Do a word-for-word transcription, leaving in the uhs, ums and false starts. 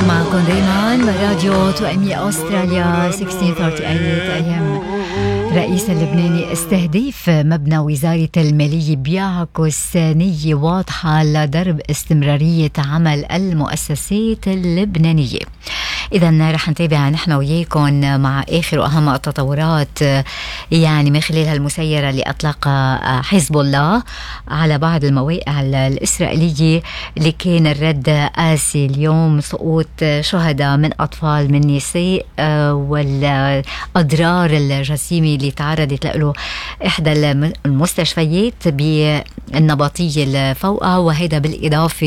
معكم دايما راديو توأمي أستراليا ستة عشر ثلاثة وثلاثين أيام. رئيس اللبناني استهداف مبنى وزارة المالية بيعكس نية واضحة لضرب استمرارية عمل المؤسسات اللبنانية. إذا رح نتابع نحن وياكم مع آخر وأهم التطورات يعني من خلال هالمسيرة اللي أطلقها حزب الله على بعض المواقع الإسرائيلية اللي كان الرد قاسي اليوم. سقوط شهداء من أطفال من نساء والأضرار الجسيمة اللي تعرضت له إحدى المستشفيات بالنبطية الفوقة، وهذا بالإضافة